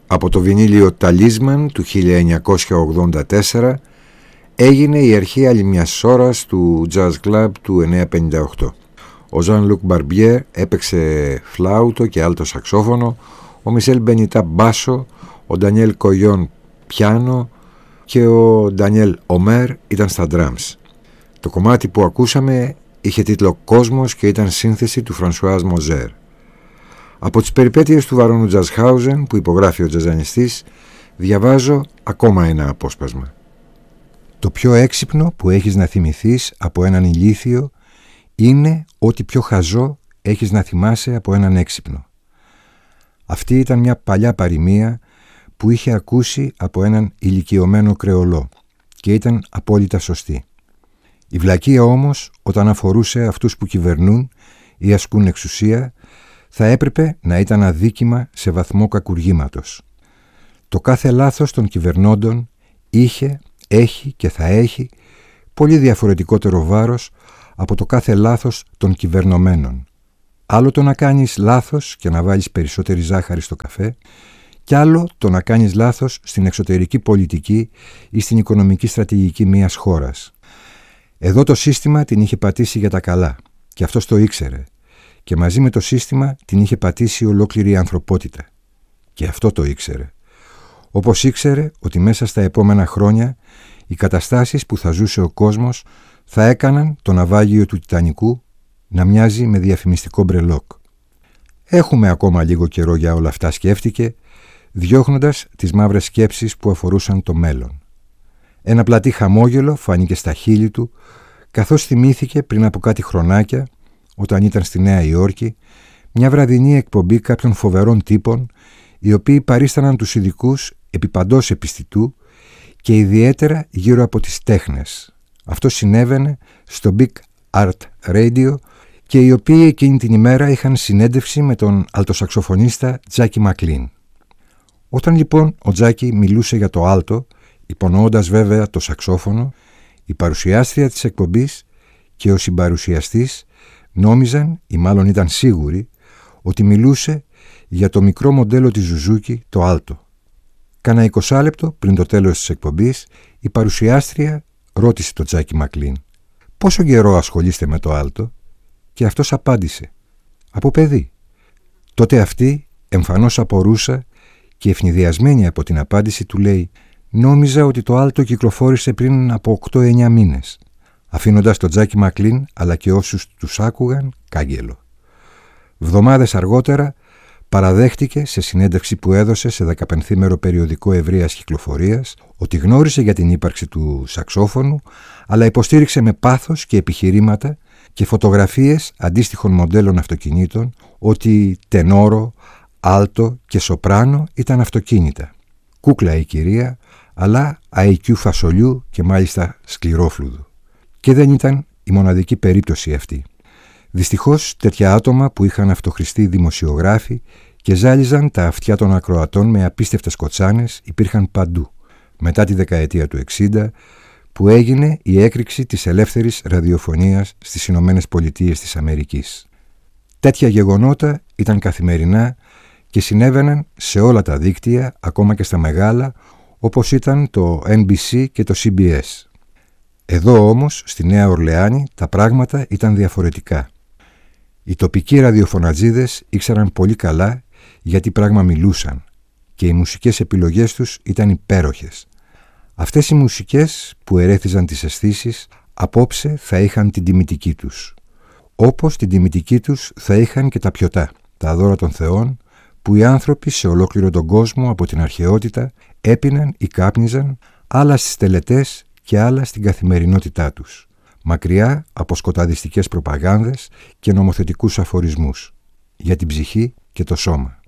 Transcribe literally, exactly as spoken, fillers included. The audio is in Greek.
Από το βινίλιο Talisman του χίλια εννιακόσια ογδόντα τέσσερα έγινε η αρχή άλλη μιας ώρας του Jazz Club του χίλια εννιακόσια πενήντα οκτώ. Ο Ζαν-Λουκ Μπαρμπιέ έπαιξε φλάουτο και άλτο σαξόφωνο, ο Μισελ Μπενιτά μπάσο, ο Ντανιέλ Κογιόν πιάνο και ο Ντανιέλ Ομέρ ήταν στα drums. Το κομμάτι που ακούσαμε είχε τίτλο «Κόσμος» και ήταν σύνθεση του Φρανσουάζ Μοζέρ. Από τις περιπέτειες του Βαρόνου Τζαζχάουζεν που υπογράφει ο τζαζανιστής διαβάζω ακόμα ένα απόσπασμα. «Το πιο έξυπνο που έχεις να θυμηθείς από έναν ηλίθιο είναι ότι πιο χαζό έχεις να θυμάσαι από έναν έξυπνο». Αυτή ήταν μια παλιά παροιμία που είχε ακούσει από έναν ηλικιωμένο κρεολό και ήταν απόλυτα σωστή. Η βλακεία όμως, όταν αφορούσε αυτούς που κυβερνούν ή ασκούν εξουσία, θα έπρεπε να ήταν αδίκημα σε βαθμό κακουργήματος. Το κάθε λάθος των κυβερνώντων είχε, έχει και θα έχει πολύ διαφορετικότερο βάρος από το κάθε λάθος των κυβερνωμένων. Άλλο το να κάνεις λάθος και να βάλεις περισσότερη ζάχαρη στο καφέ, κι άλλο το να κάνεις λάθος στην εξωτερική πολιτική ή στην οικονομική στρατηγική μιας χώρας. Εδώ το σύστημα την είχε πατήσει για τα καλά και αυτός το ήξερε, και μαζί με το σύστημα την είχε πατήσει ολόκληρη η ανθρωπότητα και αυτό το ήξερε. Όπως ήξερε ότι μέσα στα επόμενα χρόνια οι καταστάσεις που θα ζούσε ο κόσμος θα έκαναν το ναυάγιο του Τιτανικού να μοιάζει με διαφημιστικό μπρελόκ. «Έχουμε ακόμα λίγο καιρό για όλα αυτά», σκέφτηκε, διώχνοντας τις μαύρες σκέψεις που αφορούσαν το μέλλον. Ένα πλατή χαμόγελο φάνηκε στα χείλη του, καθώς θυμήθηκε πριν από κάτι χρονάκια, όταν ήταν στη Νέα Υόρκη, μια βραδινή εκπομπή κάποιων φοβερών τύπων, οι οποίοι παρίσταναν τους ειδικούς επί παντός επιστητού και ιδιαίτερα γύρω από τις τέχνες. Αυτό συνέβαινε στο Big Art Radio και οι οποίοι εκείνη την ημέρα είχαν συνέντευξη με τον αλτοσαξοφωνίστα Τζάκι Μακλίν. Όταν λοιπόν ο Τζάκι μιλούσε για το άλτο, υπονοώντας βέβαια το σαξόφωνο, η παρουσιάστρια της εκπομπής και ο συμπαρουσιαστής νόμιζαν, ή μάλλον ήταν σίγουροι, ότι μιλούσε για το μικρό μοντέλο της Ζουζούκι, το άλτο. Κάνα εικοσάλεπτο πριν το τέλος της εκπομπής, η παρουσιάστρια ρώτησε τον Τζάκι Μακλίν «Πόσο καιρό ασχολείστε με το άλτο?» Και αυτός απάντησε «Από παιδί». Τότε αυτή εμφανώς απορούσα και ευνηδιασμένη από την απάντηση του λέει «Νόμιζα ότι το άλτο κυκλοφόρησε πριν από οκτώ εννιά μήνες», αφήνοντας τον Τζάκι Μακλίν αλλά και όσους τους άκουγαν κάγκελο. Βδομάδες αργότερα παραδέχτηκε σε συνέντευξη που έδωσε σε δεκαπενθήμερο περιοδικό ευρείας κυκλοφορίας ότι γνώρισε για την ύπαρξη του σαξόφωνου, αλλά υποστήριξε με πάθος και επιχειρήματα και φωτογραφίες αντίστοιχων μοντέλων αυτοκινήτων ότι τενόρο, άλτο και σοπράνο ήταν αυτοκίνητα. Κούκλα η κυρία, αλλά άι κιου φασολιού και μάλιστα σκληρόφλουδου. Και δεν ήταν η μοναδική περίπτωση αυτή. Δυστυχώς τέτοια άτομα που είχαν αυτοχρηστεί δημοσιογράφοι και ζάλιζαν τα αυτιά των ακροατών με απίστευτες κοτσάνες υπήρχαν παντού. Μετά τη δεκαετία του εξήντα που έγινε η έκρηξη της ελεύθερης ραδιοφωνίας στις Ηνωμένες Πολιτείες της Αμερικής. Τέτοια γεγονότα ήταν καθημερινά και συνέβαιναν σε όλα τα δίκτυα, ακόμα και στα μεγάλα, όπως ήταν το εν μπι σι και το σι μπι ες. Εδώ όμως, στη Νέα Ορλεάνη, τα πράγματα ήταν διαφορετικά. Οι τοπικοί ραδιοφωνατζίδες ήξεραν πολύ καλά γιατί πράγμα μιλούσαν και οι μουσικές επιλογές τους ήταν υπέροχες. Αυτές οι μουσικές που ερέθιζαν τις αισθήσεις απόψε θα είχαν την τιμητική τους. Όπως την τιμητική τους θα είχαν και τα πιωτά, τα δώρα των θεών, που οι άνθρωποι σε ολόκληρο τον κόσμο από την αρχαιότητα έπιναν ή κάπνιζαν, άλλα στις τελετές και άλλα στην καθημερινότητά τους, μακριά από σκοταδιστικές προπαγάνδες και νομοθετικούς αφορισμούς για την ψυχή και το σώμα.